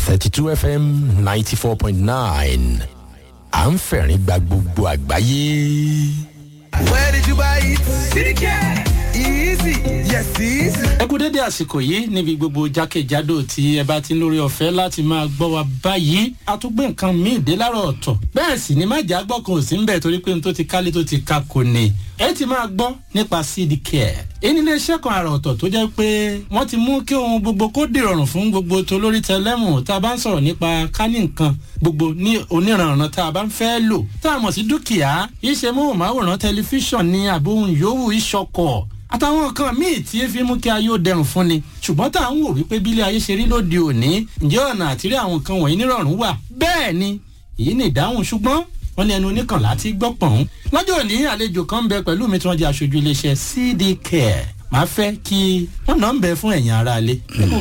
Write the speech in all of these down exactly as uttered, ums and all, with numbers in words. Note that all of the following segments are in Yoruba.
thirty-two F M ninety-four point nine. À ń fẹ̀rín gba gbogbo àgbáyé. Where did you buy it? Citycare. Easy. Yes, easy. Ẹ kú dédé àsìkò yìí níbi gbogbo jákèjádò tí ẹ bá ti ń lórí ọ̀fẹ́ láti máa gbọ́ wa báyìí. A tún gbé nǹkan míì dé láàárọ̀ ọ̀tọ̀. Bẹ́ẹ̀ sì ni má jà gbọ́ kan ò sí ń bẹ̀ torí pé n tó ti kálé tó ti ka kò ní. Ẹ ti máa gbọ́ nípa Citycare. Èyí ni iṣẹ́ kan àrà ọ̀tọ̀ tó jẹ́ pé wọ́n ti mú kí ohun gbogbo kó dìrọ̀rùn fún gbogbo tó lórí tẹlẹ́mù tá a bá ń sọ̀rọ̀ nípa kání nǹkan gbogbo ní oníranran tá a bá ń fẹ́ lò. Tá a mọ̀ sí dúkìá, ìṣe móhùnmáwòrán tẹlifíṣàn ní àbóhùn yòówù ìṣọkọ̀ àtàwọn nǹkan míì tí fi mú kí ayé ó dẹrùn fún ni ṣùgbọ́n tá à ń wò wípé bílé ayé ṣe rí lóde òní ǹjẹ́ ọ̀nà àtìrí àwọn nǹkan wọ̀nyí nírọ̀rùn wà bẹ́ẹ̀ ni èyí ni ìdáhùn ṣùgbọ́n wọ́n ní ẹnu oníkànlá tí gbọ́ pọ̀n. lọ́jọ́ òní àlejò kan ń bẹ pẹ̀lú mi tí wọ́n jẹ́ aṣojú iléeṣẹ́ Citycare máa fẹ́ kí wọ́n náà ń bẹ fún ẹ̀yin aráalé.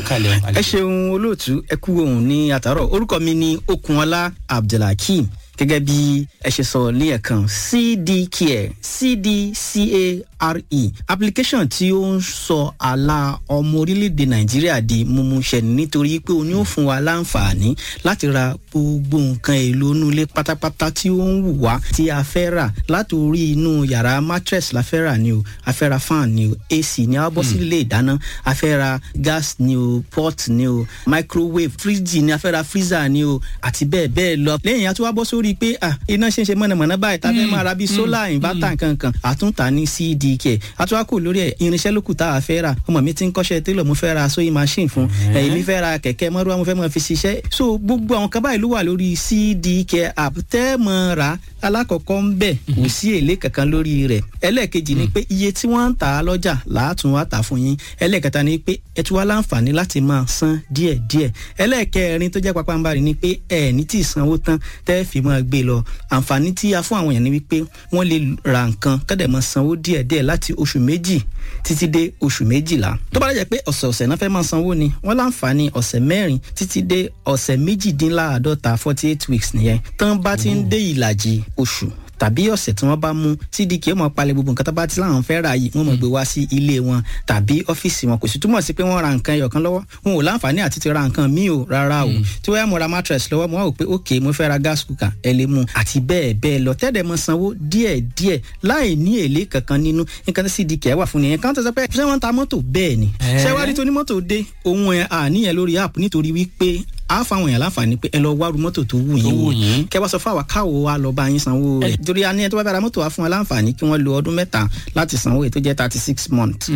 ẹ ṣeun olóòtú ẹ kú ohun ní àtàrọ̀ orúkọ mi ni Okunola Abdulhakeem gẹ́gẹ́ bí ẹ ṣe sọ ní ẹ̀kan Citycare C D C A R E application tí ó ń sọ àlà ọmọ orílẹ̀-èdè Nàìjíríà di mímúṣẹ nítorí pé ó ní ó fún wa láǹfààní láti ra gbogbo nǹkan èlò inú ilé pátápátá tí ó ń wù wá tí a fẹ́ rà láti orí inú yàrá mattress la fẹ́ rà ni o a fẹ́ ra fan ni o A C ni a bọ́ sí ilé ìdáná a fẹ́ ra gas ni o pot ni o microwave fridge ni a fẹ́ ra freezer ni o àti bẹ́ẹ̀ bẹ́ẹ̀ lọ lẹ́yìn a tún wá bọ́ sórí pé ah iná ṣe ń ṣe mọ̀nàmọ́ná báyìí tá a fẹ́ máa ra bíi solar inverter kankan àtúntà ní Citycare àtúwákò lórí ẹ̀ irinṣẹ́ lókù tá a fẹ́ rà ọmọ mi ti ń kọ́ṣẹ́ télọ̀ mo fẹ́ ra sewing machine fún ẹ̀yìn mi fẹ́ ra kẹ̀kẹ́ mọ́rúwá mo fẹ́ máa fi ṣiṣẹ́ so gbogbo àwọn kan báyìí ló wà lórí Citycare app tẹ́ mọ́ ra alákọ̀ọ́kọ́ ń bẹ̀ kò sí èlé kankan lórí rẹ̀ ẹlẹ́ẹ̀kejì ni pé iye tí wọ́n ń tà á lọ́jà làátún wá tà fún yín ẹlẹ́ẹ̀kẹta ni pé ẹ tún wá láǹfààní láti máa san díẹ̀díẹ̀ ẹlẹ́ẹ̀kẹrin tó jẹ́ pápánbarì ni pé ẹ ní tí ì sanwó tán tẹ́ fi máa gbé lọ àǹfààní tí a fún àwọn èèyàn ni wípé wọ́n lè ra nǹkan kọ́dẹ̀ máa sanwó díẹ̀díẹ̀ láti oṣù méjì títí dé oṣù méjìlá tó bá lè jẹ́ pé ọ̀sẹ̀ọ̀sẹ̀ náà fẹ́ máa sanwó ni wọ́n láǹfààní ọ̀sẹ̀ mẹ́rin títí dé ọ̀sẹ̀ méjìdínláàádọ́ta forty eight weeks nìyẹn tán bá ti ń dé ìlàjì oṣù tàbí ọ̀sẹ̀ tí wọ́n bá mú Citycare mọ̀ palẹ̀ gbogbo nǹkan tó bá ti láwọn fẹ́ rà yìí wọ́n mọ̀ gbé wá sí ilé wọn tàbí ọ́fíìsì wọn kò sì túmọ̀ sí pé wọ́n ra nǹkan ẹyọ̀kan lọ́wọ́ wọn ò láǹfààní àti ti ra nǹkan míì o rárá o tí wọ́n yá mo ra mattress lọ́wọ́ mo wá wò pé ok mo fẹ́ ra gas cooker ẹ lè mú àti bẹ́ẹ̀ bẹ́ẹ̀ lọ tẹ́lẹ̀ mọ sanwó díẹ̀ díẹ̀ láì ní èlé kankan nínú nǹkan tí Citycare wà fún nìyẹn kan tó sọ pé ṣé wọ́n ta mọ́tò bẹ́ẹ̀ ni ṣé wá rí tó ní mọ́tò dé ohun ẹ̀ àníyàn lórí app nítorí wípé a fáwọn èèyàn láǹfààní pé ẹ lọ wá ru mọ́tò tó wù yín wò kẹ wá sọ fún àwa káwo wa lọ bá yín sanwó rẹ̀ torí a ní ẹ tó bá fẹ́ ra mọ́tò wa fún wa láǹfààní kí wọ́n lo ọdún mẹ́ta láti sanwó èyí tó jẹ́ thirty six months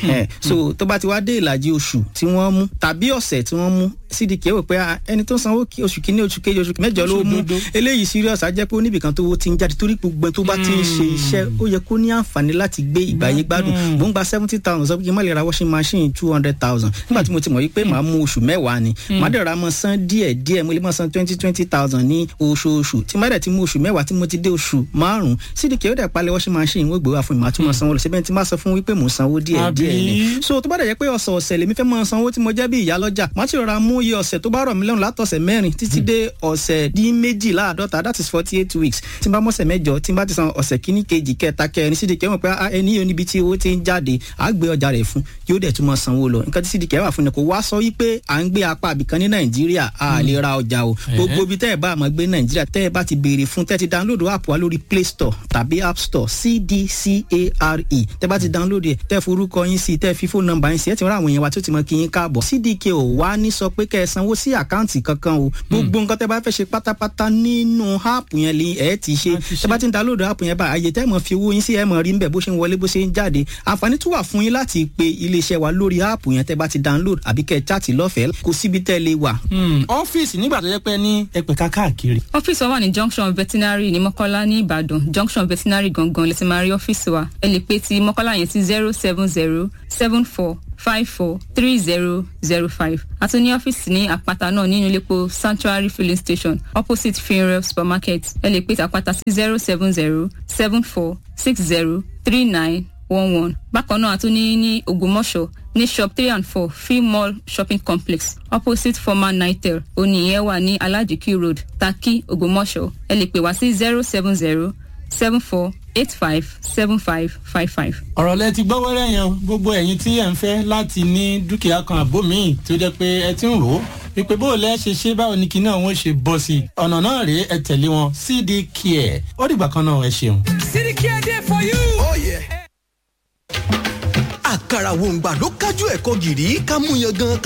so tó bá ti wá dé ìlàjì oṣù tí wọ́n mú tàbí ọ̀sẹ̀ tí wọ́n mú Citycare wò pé ẹni tó sanwó oṣù kìíní oṣù kejì oṣù mẹ́jọ ló mú eléyìí serious á jẹ́ pé oníbìkan tó ti ń jáde torí gbogbo tó bá ti ń ṣe iṣẹ́ ó yẹ kó ní àǹfààní láti gbé ìgbàyé gbádùn mò ń gba seventy thousand sọ pé kí n má lè ra washing machine two hundred thousand nígbà tí mo ti mọ̀ wípé màá mú oṣù mẹ́wàá ni màá dẹ̀ ra mọ́ san díẹ̀ díẹ̀ mo lè máa san twenty twenty thousand ní oṣooṣù tí má dẹ̀ ti mú oṣù mẹ́wàá tí mo ti dé oṣù márùn-ún Citycare ó dẹ̀ palẹ̀ washing machine wọ́n gbé wá fún mi màá tún máa sanwó lọ síbẹ̀ tí má sọ fún wípé mò ń sanwó díẹ̀ díẹ̀ ni so tó bá dẹ̀ jẹ́ pé ọ̀sẹ̀ ọ̀sẹ̀ lèmi fẹ́ máa sanwó tí mo jẹ́ bí ìyá lọ́jà má ti rọra mú iye ọ̀sẹ̀ tó bá rọ̀ mí lọ́rùn látọ̀sẹ̀ mẹ́rin títí dé ọ̀sẹ̀ dín méjìláàdọ́ta that is forty eight weeks tí n bá mọ̀sẹ̀ mẹ́jọ tí n bá ti san ọ̀sẹ̀ kíní kejì kẹta kẹrin Citycare mọ̀ pé ẹni yóò níbi tí owó ti ń jáde á gbé ọjà rẹ̀ fún yóò dẹ̀ tún máa sanwó lọ nǹkan tí Citycare wà fún ni kò wá sọ wípé à ń gbé apá àbìkan ní Nàìjíríà a lè ra ọjà o gbogbo ibi tẹ́ ẹ bá àmọ́ gbé Nàìjíríà tẹ́ ẹ bá ti béèrè fún tẹ́ ti download app wa lórí Play Store tàbí App Store C D C A R E tẹ́ bá ti download ẹ̀ tẹ́ forúkọ yín sí tẹ́ fi phone number yín sí ẹ ti rán àwọn èèyàn wa tó ti mọ kí yín káàbọ̀ Citycare ò wá ní sọ pé kẹ́ ẹ sanwó sí àkáǹtì kankan o gbogbo nǹkan tẹ́ bá fẹ́ ṣe pátápátá nínú app yẹn lè ẹ ti ṣe tẹ́ bá ti download app yẹn bá àyè tẹ́ mọ̀ fi owó yín sí ẹ mọ̀ rí ń bẹ̀ bó ṣe ń wọlé bó ṣe ń jáde àǹfààní tún wà fún yín láti pe iléeṣẹ́ wa lórí app yẹn tẹ́ bá ti download àbí kẹ́ ẹ chat lọ́fẹ̀ẹ́ kò síbi tẹ́ lè wà. ọ́fíìsì nígbà tó yẹ pé ní ẹ̀pẹ̀ká káàkiri. ọ́fíìsì wa wà ní junction veterinary ní Mọ́kọ́lá ní Ìbàdàn junction veterinary gangan lè ti máa rí ọ́fíìsì wa ẹ lè pe ti Mọ́kọ́lá yẹn sí zero seven zero seven four five four three zero zero five àti ní ọ́fíìsì ní àpáta náà nínú iléepo Sanctuary filling station opposite Funeral supermarket ẹ lè pe ti àpáta sí zero seven zero seven four six zero three nine one one bákan náà àtún ní ní Ògbómọ̀ṣọ́ ní shop three and four free mall shopping complex opposite former nitel oníyẹn wà ní Alajiki road Taki Ògbómọ̀ṣọ́ ẹ lè pè wá sí zero seven zero seven four eight five seven five five five. ọ̀rọ̀ lẹ ti gbọ́ wẹ́rẹ́ yẹn gbogbo ẹ̀yin tí ẹ̀ ń fẹ́ láti ní dúkìá kan àbó míì tó jẹ́ pé ẹ ti ń rò ó wípé bó o lẹ́ ṣe ṣe báwo ni kinní àwọn ṣe bọ́ sí i ọ̀nà náà rèé ẹ tẹ̀lé wọn cd care ó dìgbà kan náà ẹ ṣeun. City Care there for you. Oh yeah. àkàrà wòǹgbà ló kájú ẹ̀kọ́ gìrì ká mú yan gan